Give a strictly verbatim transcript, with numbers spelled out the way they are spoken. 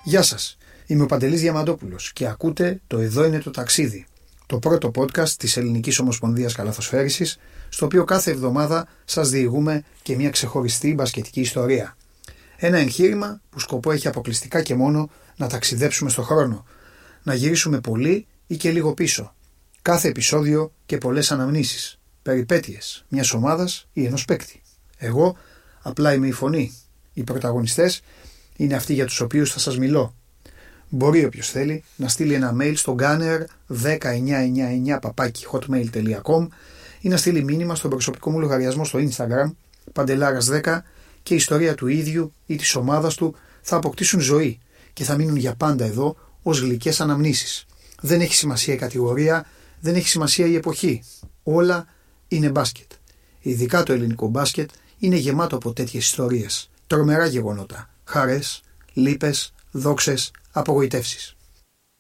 Γεια σας, είμαι ο Παντελής Διαμαντόπουλος και ακούτε το «Εδώ είναι το ταξίδι», το πρώτο podcast της Ελληνικής Ομοσπονδίας Καλαθοσφαίρισης, στο οποίο κάθε εβδομάδα σας διηγούμε και μια ξεχωριστή μπασκετική ιστορία. Ένα εγχείρημα που σκοπό έχει αποκλειστικά και μόνο να ταξιδέψουμε στο χρόνο, να γυρίσουμε πολύ ή και λίγο πίσω. Κάθε επεισόδιο και πολλές αναμνήσεις, περιπέτειες μιας ομάδας ή ενός παίκτη. Εγώ απλά είμαι η φωνή. Οι πρωταγωνιστές είναι αυτοί για τους οποίους θα σας μιλώ. Μπορεί όποιος θέλει να στείλει ένα mail στο gunner ένα μηδέν εννιά εννιά εννιά παπάκι hotmail τελεία com ή να στείλει μήνυμα στον προσωπικό μου λογαριασμό στο Instagram παντελάρας δέκα και η ιστορία του ίδιου ή της ομάδας του θα αποκτήσουν ζωή και θα μείνουν για πάντα εδώ ως γλυκές αναμνήσεις. Δεν έχει σημασία η κατηγορία, δεν έχει σημασία η εποχή. Όλα είναι μπάσκετ. Ειδικά το ελληνικό μπάσκετ είναι γεμάτο από τέτοιες ιστορίες. Τρομερά γεγονότα, χαρές, λύπες, δόξες, απογοητεύσεις.